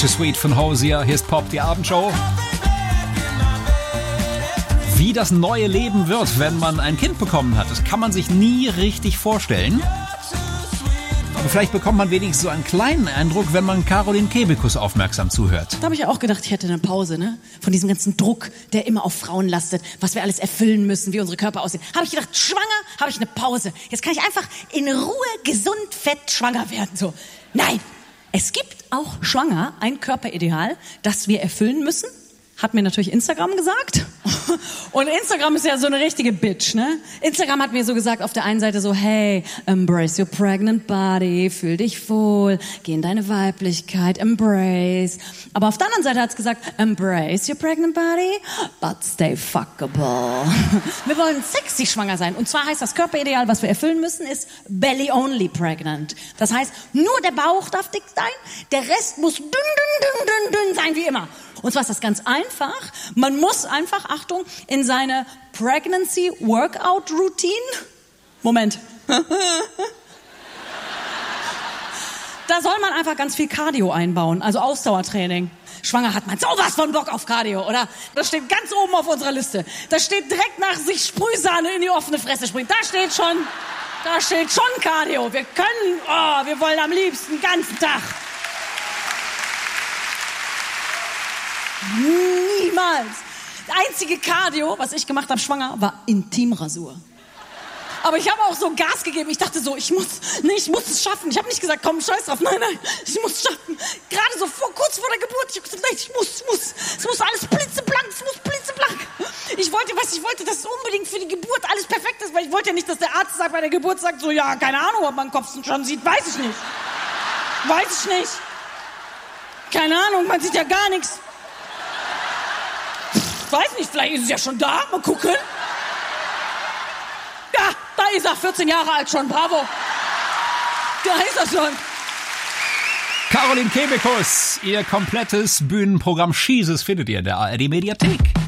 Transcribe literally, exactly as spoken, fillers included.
Bittersweet von Hosier. Hier ist Pop, die Abendshow. Wie das neue Leben wird, wenn man ein Kind bekommen hat, das kann man sich nie richtig vorstellen. Aber vielleicht bekommt man wenigstens so einen kleinen Eindruck, wenn man Caroline Kebekus aufmerksam zuhört. Da habe ich ja auch gedacht, ich hätte eine Pause, ne? Von diesem ganzen Druck, der immer auf Frauen lastet, was wir alles erfüllen müssen, wie unsere Körper aussehen. Habe ich gedacht, schwanger, habe ich eine Pause. Jetzt kann ich einfach in Ruhe, gesund, fett schwanger werden. So, nein, es gibt auch schwanger ein Körperideal, das wir erfüllen müssen. Hat mir natürlich Instagram gesagt. Und Instagram ist ja so eine richtige Bitch, ne? Instagram hat mir so gesagt, auf der einen Seite so, hey, embrace your pregnant body, fühl dich wohl, geh in deine Weiblichkeit, embrace. Aber auf der anderen Seite hat es gesagt, embrace your pregnant body, but stay fuckable. Wir wollen sexy schwanger sein. Und zwar heißt das Körperideal, was wir erfüllen müssen, ist belly only pregnant. Das heißt, nur der Bauch darf dick sein, der Rest muss dünn, dünn, dünn, dünn, dünn sein wie immer. Und zwar ist das ganz einfach. Man muss einfach, Achtung, in seine Pregnancy Workout Routine, Moment, da soll man einfach ganz viel Cardio einbauen, also Ausdauertraining. Schwanger hat man sowas von Bock auf Cardio, oder? Das steht ganz oben auf unserer Liste. Das steht direkt nach sich Sprühsahne in die offene Fresse springen. Da steht schon, da steht schon Cardio. Wir können, oh, wir wollen am liebsten den ganzen Tag. Niemals. Das einzige Cardio, was ich gemacht habe, schwanger, war Intimrasur. Aber ich habe auch so Gas gegeben. Ich dachte so, ich muss, nee, ich muss es schaffen. Ich habe nicht gesagt, komm, scheiß drauf. Nein, nein, ich muss es schaffen. Gerade so vor, kurz vor der Geburt. Ich habe gesagt, nein, ich muss, ich muss. Es muss alles blitzeblank, es muss blitzeblank. Ich wollte, was, ich wollte, dass es unbedingt für die Geburt alles perfekt ist, weil ich wollte ja nicht, dass der Arzt sagt, bei der Geburt sagt so, ja, keine Ahnung, ob man den Kopf schon sieht, weiß ich nicht. Weiß ich nicht. Keine Ahnung, man sieht ja gar nichts. Weiß nicht, vielleicht ist es ja schon da. Mal gucken. Ja, da ist er, vierzehn Jahre alt schon. Bravo. Da ist er schon. Caroline Kebekus, ihr komplettes Bühnenprogramm Schießes findet ihr in der A R D Mediathek.